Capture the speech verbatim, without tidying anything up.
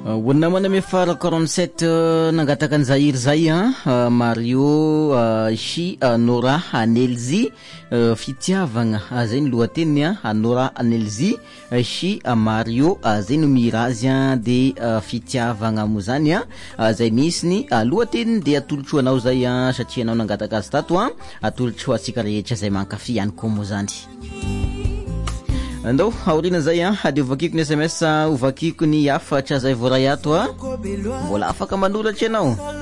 Wonna mana me fara quarante-sept nangataka Zaire zay a Mario Shi Nora Anelzi fitiavagna zay ny lohateny a Nora Anelzi Shi Mario zay no mirazy de fitiavagna mo zany a zay nisy ny lohateny de atolotro anao zay a satria anao nangataka azy tato a atolotro atsika rehetra zay mankafy ihany koa mo zany. Ando aurina zay a de ovakiko ny S M S ovakiko ny afatra zay voray ato a mbola afaka manolatra ianao.